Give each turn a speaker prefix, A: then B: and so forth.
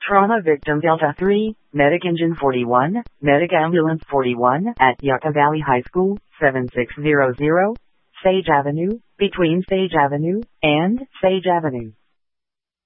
A: Trauma Victim Delta 3, Medic Engine 41, Medic Ambulance 41 at Yucca Valley High School, 7600, Sage Avenue, between Sage Avenue and Sage Avenue.